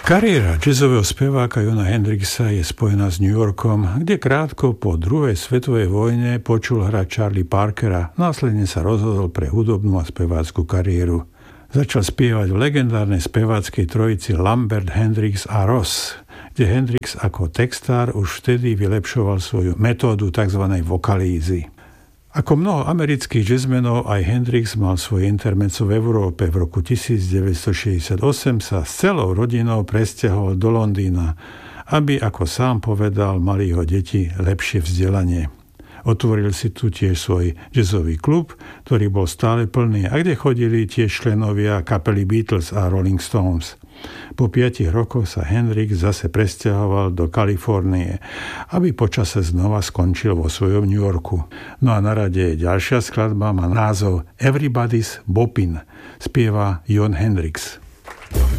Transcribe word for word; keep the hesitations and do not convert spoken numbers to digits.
Kariéra jazzového speváka Jona Hendrixa je spojená s New Yorkom, kde krátko po druhej svetovej vojne počul hrať Charlie Parkera, následne sa rozhodol pre hudobnú a spevácku kariéru. Začal spievať v legendárnej speváckej trojici Lambert, Hendrix a Ross, kde Hendrix ako textár už vtedy vylepšoval svoju metódu tzv. Vokalízy. Ako mnoho amerických jazzmenov, aj Hendrix mal svoje intermezzo v Európe. V roku devätnásťstošesťdesiatosem sa s celou rodinou presťahoval do Londýna, aby, ako sám povedal, mali jeho deti lepšie vzdelanie. Otvoril si tu tiež svoj jazzový klub, ktorý bol stále plný a kde chodili tiež členovia kapely Beatles a Rolling Stones. Po piatich rokoch sa Hendrix zase presťahoval do Kalifornie, aby počase znova skončil vo svojom New Yorku. No a na rade je ďalšia skladba, má názov Everybody's Boppin', spieva Jon Hendrix.